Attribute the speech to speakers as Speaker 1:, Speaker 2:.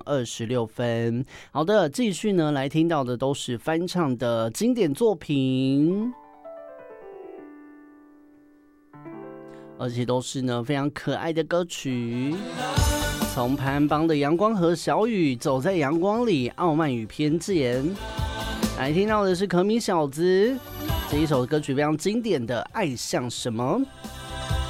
Speaker 1: 26分。好的，继续呢来听到的都是翻唱的经典作品，而且都是呢非常可爱的歌曲。从排行榜的阳光和小雨，走在阳光里，傲慢与偏见。来听到的是可米小子这一首歌曲非常经典的《爱像什么》。